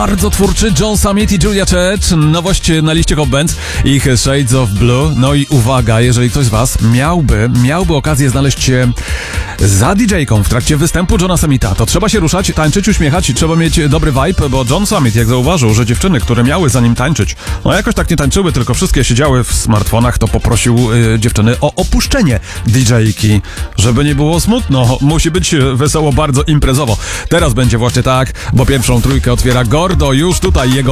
bardzo twórczy John Summit i Julia Church. Nowość na liście Hot Bands, ich Shades of Blue. No i uwaga, jeżeli ktoś z was miałby okazję znaleźć się za DJ-ką w trakcie występu Johna Summita, to trzeba się ruszać, tańczyć, uśmiechać, trzeba mieć dobry vibe, bo John Summit, jak zauważył, że dziewczyny, które miały za nim tańczyć, no jakoś tak nie tańczyły, tylko wszystkie siedziały w smartfonach, to poprosił dziewczyny o opuszczenie DJ-ki, żeby nie było smutno. Musi być wesoło, bardzo imprezowo. Teraz będzie właśnie tak, bo pierwszą trójkę otwiera Gordo, już tutaj jego